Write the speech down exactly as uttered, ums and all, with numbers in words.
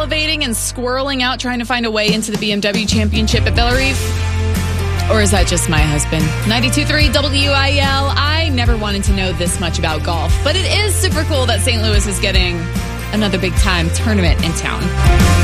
salivating and squirreling out trying to find a way into the B M W Championship at Bellerive? Or is that just my husband? ninety-two point three W I L. I never wanted to know this much about golf, but it is super cool that Saint Louis is getting another big time tournament in town.